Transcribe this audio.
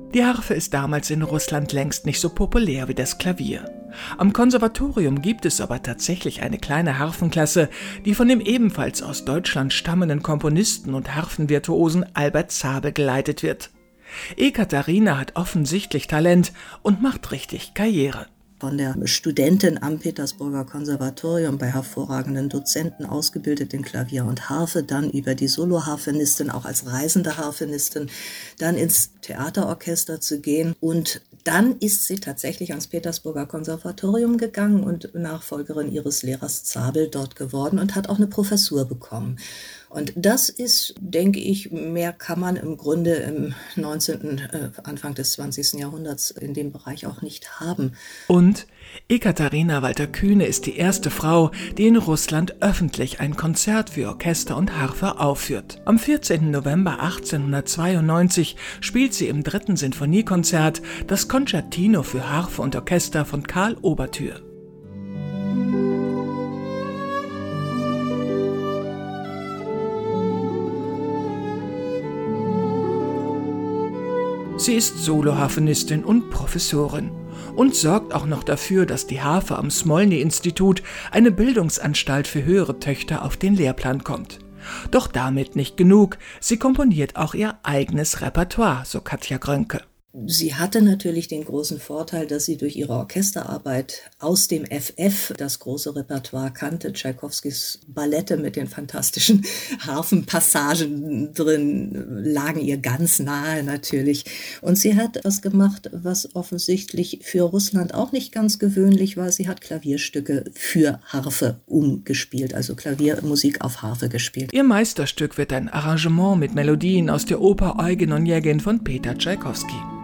Die Harfe ist damals in Russland längst nicht so populär wie das Klavier. Am Konservatorium gibt es aber tatsächlich eine kleine Harfenklasse, die von dem ebenfalls aus Deutschland stammenden Komponisten und Harfenvirtuosen Albert Zabel geleitet wird. Ekaterina hat offensichtlich Talent und macht richtig Karriere. Von der Studentin am Petersburger Konservatorium bei hervorragenden Dozenten ausgebildet in Klavier und Harfe, dann über die Soloharfenistin, auch als reisende Harfenistin, dann ins Theaterorchester zu gehen. Und dann ist sie tatsächlich ans Petersburger Konservatorium gegangen und Nachfolgerin ihres Lehrers Zabel dort geworden und hat auch eine Professur bekommen. Und das ist, denke ich, mehr kann man im Grunde im 19., Anfang des 20. Jahrhunderts in dem Bereich auch nicht haben. Und Ekaterina Walter-Kühne ist die erste Frau, die in Russland öffentlich ein Konzert für Orchester und Harfe aufführt. Am 14. November 1892 spielt sie im 3. Sinfoniekonzert das Concertino für Harfe und Orchester von Karl Oberthür. Sie ist Soloharfenistin und Professorin und sorgt auch noch dafür, dass die Harfe am Smolny-Institut, eine Bildungsanstalt für höhere Töchter, auf den Lehrplan kommt. Doch damit nicht genug, sie komponiert auch ihr eigenes Repertoire, so Katja Grönke. Sie hatte natürlich den großen Vorteil, dass sie durch ihre Orchesterarbeit aus dem FF das große Repertoire kannte. Tschaikowskis Ballette mit den fantastischen Harfenpassagen drin lagen ihr ganz nahe natürlich. Und sie hat etwas gemacht, was offensichtlich für Russland auch nicht ganz gewöhnlich war. Sie hat Klavierstücke für Harfe umgespielt, also Klaviermusik auf Harfe gespielt. Ihr Meisterstück wird ein Arrangement mit Melodien aus der Oper Eugen Onegin von Peter Tschaikowski.